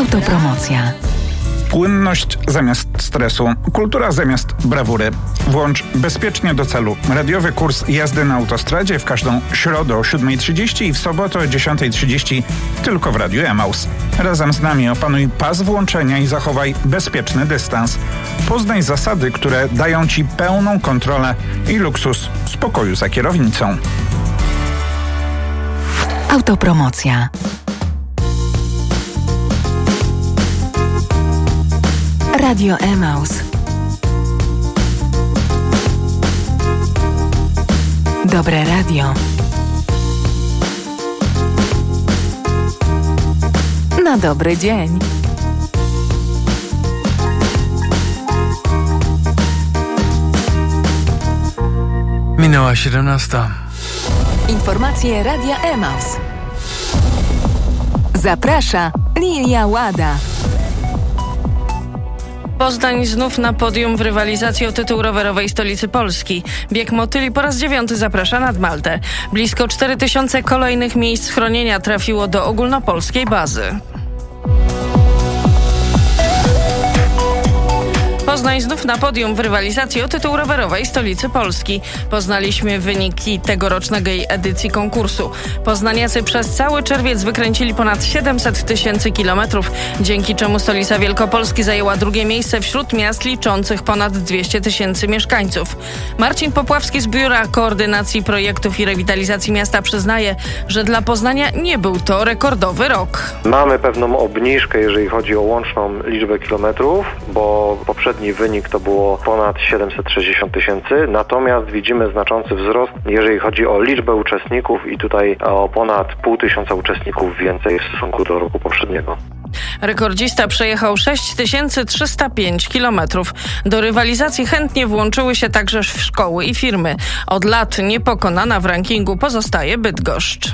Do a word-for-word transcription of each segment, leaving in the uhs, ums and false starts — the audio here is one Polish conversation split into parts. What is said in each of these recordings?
Autopromocja. Płynność zamiast stresu, kultura zamiast brawury. Włącz bezpiecznie do celu. Radiowy kurs jazdy na autostradzie w każdą środę o siódma trzydzieści i w sobotę o dziesiąta trzydzieści tylko w Radiu Emaus. Razem z nami opanuj pas włączenia i zachowaj bezpieczny dystans. Poznaj zasady, które dają Ci pełną kontrolę i luksus spokoju za kierownicą. Autopromocja. Radio Emaus. Dobre radio. Na dobry dzień. Minęła siedemnasta. Informacje Radia Emaus. Zaprasza Lilia Łada. Poznań znów na podium w rywalizacji o tytuł rowerowej stolicy Polski. Bieg Motyli po raz dziewiąty zaprasza nad Maltę. Blisko cztery tysiące kolejnych miejsc schronienia trafiło do ogólnopolskiej bazy. Poznań znów na podium w rywalizacji o tytuł rowerowej stolicy Polski. Poznaliśmy wyniki tegorocznej edycji konkursu. Poznaniacy przez cały czerwiec wykręcili ponad siedemset tysięcy kilometrów, dzięki czemu stolica Wielkopolski zajęła drugie miejsce wśród miast liczących ponad dwieście tysięcy mieszkańców. Marcin Popławski z Biura Koordynacji Projektów i Rewitalizacji Miasta przyznaje, że dla Poznania nie był to rekordowy rok. Mamy pewną obniżkę, jeżeli chodzi o łączną liczbę kilometrów, bo poprzedni wynik to było ponad siedemset sześćdziesiąt tysięcy, natomiast widzimy znaczący wzrost, jeżeli chodzi o liczbę uczestników i tutaj o ponad pół tysiąca uczestników więcej w stosunku do roku poprzedniego. Rekordzista przejechał sześć tysięcy trzysta pięć kilometrów. Do rywalizacji chętnie włączyły się także szkoły i firmy. Od lat niepokonana w rankingu pozostaje Bydgoszcz.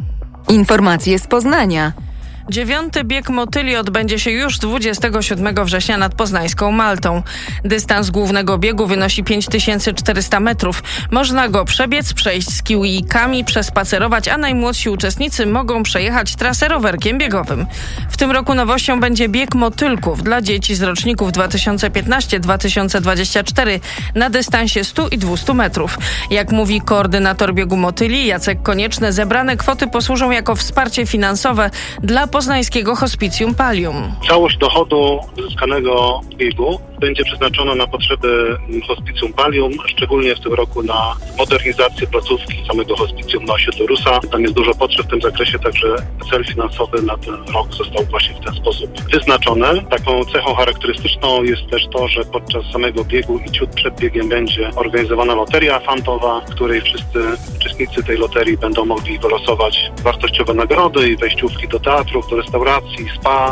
Informacje z Poznania. Dziewiąty bieg Motyli odbędzie się już dwudziestego siódmego września nad poznańską Maltą. Dystans głównego biegu wynosi pięć tysięcy czterysta metrów. Można go przebiec, przejść z kijkami, przespacerować, a najmłodsi uczestnicy mogą przejechać trasę rowerkiem biegowym. W tym roku nowością będzie bieg motylków dla dzieci z roczników dwa tysiące piętnaście dwa tysiące dwadzieścia cztery na dystansie stu i dwustu metrów. Jak mówi koordynator biegu Motyli Jacek Konieczny, zebrane kwoty posłużą jako wsparcie finansowe dla poznańskiego Hospicjum Pallium. Całość dochodu uzyskanego biegu będzie przeznaczona na potrzeby Hospicjum Pallium, szczególnie w tym roku na modernizację placówki samego Hospicjum na osiedlu Rusa. Tam jest dużo potrzeb w tym zakresie, także cel finansowy na ten rok został właśnie w ten sposób wyznaczony. Taką cechą charakterystyczną jest też to, że podczas samego biegu i ciut przed biegiem będzie organizowana loteria fantowa, w której wszyscy uczestnicy tej loterii będą mogli wylosować wartościowe nagrody i wejściówki do teatrów, do restauracji, spa.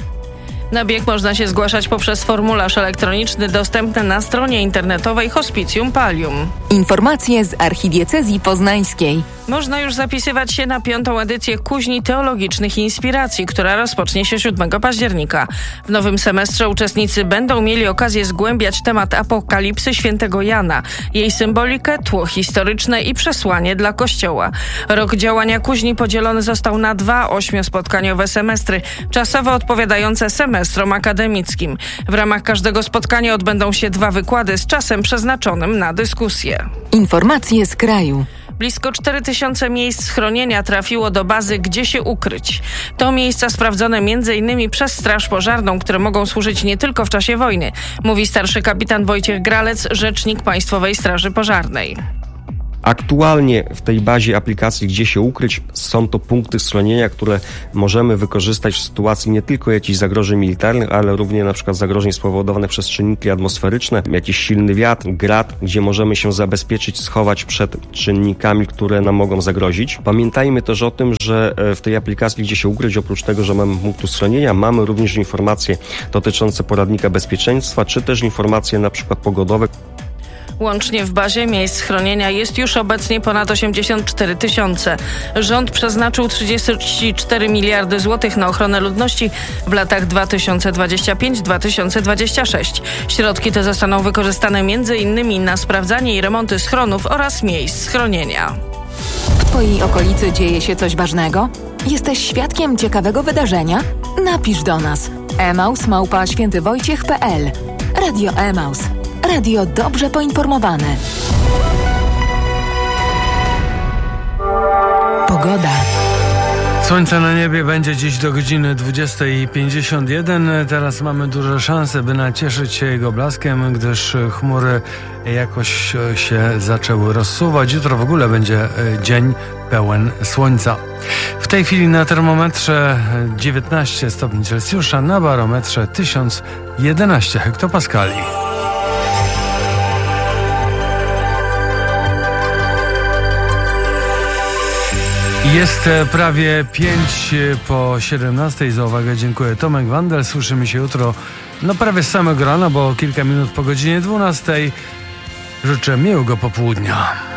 Na bieg można się zgłaszać poprzez formularz elektroniczny dostępny na stronie internetowej Hospicjum Pallium. Informacje z archidiecezji poznańskiej. Można już zapisywać się na piątą edycję Kuźni Teologicznych Inspiracji, która rozpocznie się siódmego października. W nowym semestrze uczestnicy będą mieli okazję zgłębiać temat apokalipsy świętego Jana, jej symbolikę, tło historyczne i przesłanie dla Kościoła. Rok działania Kuźni podzielony został na dwa ośmiospotkaniowe semestry, czasowo odpowiadające semestrom akademickim. W ramach każdego spotkania odbędą się dwa wykłady z czasem przeznaczonym na dyskusję. Informacje z kraju. Blisko cztery tysiące miejsc schronienia trafiło do bazy Gdzie się ukryć. To miejsca sprawdzone między innymi przez Straż Pożarną, które mogą służyć nie tylko w czasie wojny, mówi starszy kapitan Wojciech Gralec, rzecznik Państwowej Straży Pożarnej. Aktualnie w tej bazie aplikacji Gdzie się ukryć są to punkty schronienia, które możemy wykorzystać w sytuacji nie tylko jakichś zagrożeń militarnych, ale również na przykład zagrożeń spowodowanych przez czynniki atmosferyczne, jakiś silny wiatr, grad, gdzie możemy się zabezpieczyć, schować przed czynnikami, które nam mogą zagrozić. Pamiętajmy też o tym, że w tej aplikacji Gdzie się ukryć, oprócz tego, że mamy punktu schronienia, mamy również informacje dotyczące poradnika bezpieczeństwa, czy też informacje na przykład pogodowe. Łącznie w bazie miejsc schronienia jest już obecnie ponad osiemdziesiąt cztery tysiące. Rząd przeznaczył trzydzieści cztery miliardy złotych na ochronę ludności w latach dwa tysiące dwudziestym piątym do dwa tysiące dwudziestego szóstego. Środki te zostaną wykorzystane między innymi na sprawdzanie i remonty schronów oraz miejsc schronienia. W Twojej okolicy dzieje się coś ważnego? Jesteś świadkiem ciekawego wydarzenia? Napisz do nas. emaus małpa święty wojciech kropka pe el. Radio Emaus. Radio dobrze poinformowane. Pogoda. Słońce na niebie będzie dziś do godziny dwudziestej pięćdziesiąt jeden. Teraz mamy duże szanse, by nacieszyć się jego blaskiem, gdyż chmury jakoś się zaczęły rozsuwać. Jutro w ogóle będzie dzień pełen słońca. W tej chwili na termometrze dziewiętnaście stopni Celsjusza, na barometrze tysiąc jedenaście hektopaskali. Jest prawie pięć po siedemnastej. Za uwagę dziękuję. Tomek Wandel. Słyszymy się jutro no prawie z samego rana, bo kilka minut po godzinie dwunastej. Życzę miłego popołudnia.